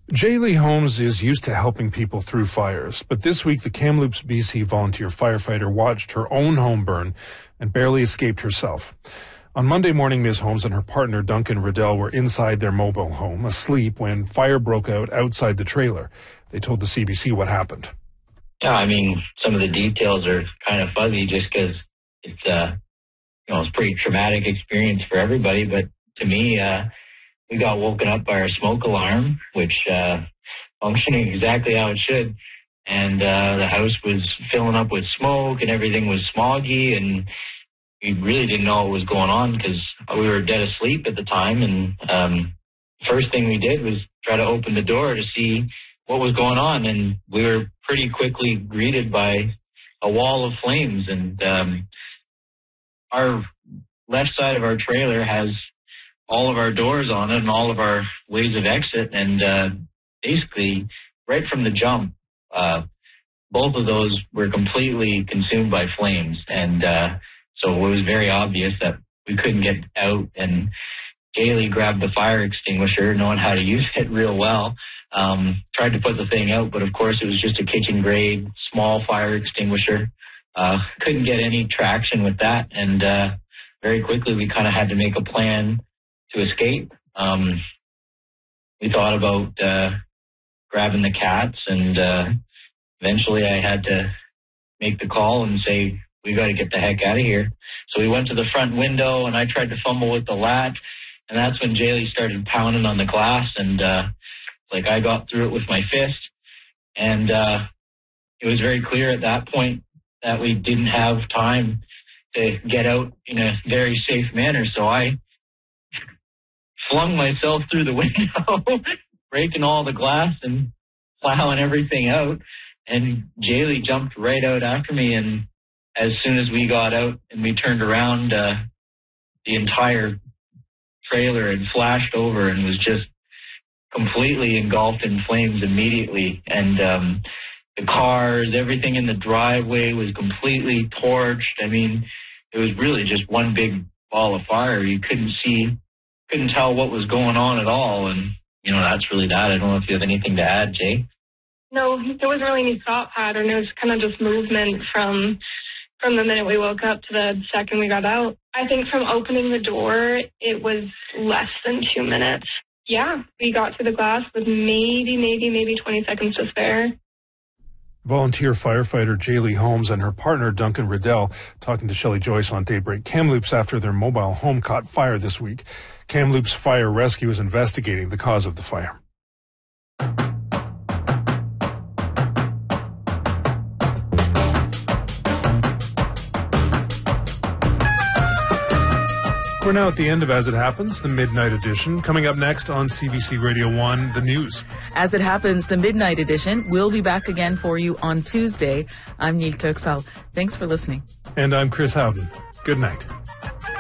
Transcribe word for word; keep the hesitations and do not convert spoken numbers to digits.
Jaylee Holmes is used to helping people through fires, but this week the Kamloops, B C volunteer firefighter watched her own home burn and barely escaped herself. On Monday morning, Miz Holmes and her partner, Duncan Riddell, were inside their mobile home, asleep, when fire broke out outside the trailer. They told the C B C what happened. Yeah, I mean, some of the details are kind of fuzzy just because it's, uh, you know, it's a pretty traumatic experience for everybody, but to me, uh, we got woken up by our smoke alarm, which uh functioning exactly how it should. And uh the house was filling up with smoke and everything was smoggy, and we really didn't know what was going on because we were dead asleep at the time. And um first thing we did was try to open the door to see what was going on. And we were pretty quickly greeted by a wall of flames. And um our left side of our trailer has all of our doors on it and all of our ways of exit. And uh, basically, right from the jump, uh, both of those were completely consumed by flames. And uh, so it was very obvious that we couldn't get out. And Jaylee grabbed the fire extinguisher, knowing how to use it real well, um, tried to put the thing out. But of course, it was just a kitchen grade, small fire extinguisher. Uh, couldn't get any traction with that. And uh, very quickly, we kind of had to make a plan to escape. Um, we thought about uh, grabbing the cats, and uh, eventually I had to make the call and say, we got to get the heck out of here. So we went to the front window, and I tried to fumble with the latch, and that's when Jaylee started pounding on the glass, and uh, like I got through it with my fist, and uh, it was very clear at that point that we didn't have time to get out in a very safe manner. So I flung myself through the window, breaking all the glass and plowing everything out. And Jaylee jumped right out after me. And as soon as we got out and we turned around, uh, the entire trailer had flashed over and was just completely engulfed in flames immediately. And um, the cars, everything in the driveway was completely torched. I mean, it was really just one big ball of fire. You couldn't see couldn't tell what was going on at all. And, you know, that's really that. I don't know if you have anything to add, Jay. No, there wasn't really any thought pattern. It was kind of just movement from from the minute we woke up to the second we got out. I think from opening the door, it was less than two minutes. Yeah, we got through the glass with maybe, maybe, maybe twenty seconds to spare. Volunteer firefighter Jaylee Holmes and her partner Duncan Riddell talking to Shelley Joyce on Daybreak. Kamloops after their mobile home caught fire this week. Kamloops Fire Rescue is investigating the cause of the fire. We're now at the end of As It Happens, the Midnight Edition. Coming up next on C B C Radio one, the news. As It Happens, the Midnight Edition will be back again for you on Tuesday. I'm Neil Kirksall. Thanks for listening. And I'm Chris Howden. Good night.